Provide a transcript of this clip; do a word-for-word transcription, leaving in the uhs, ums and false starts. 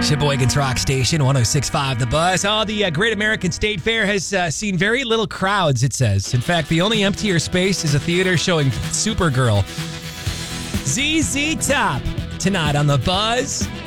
Sheboygan's Rock Station, one oh six point five The Buzz. Oh, the uh, Great American State Fair has uh, seen very little crowds, it says. In fact, the only emptier space is a theater showing Supergirl. Z Z Top tonight on The Buzz.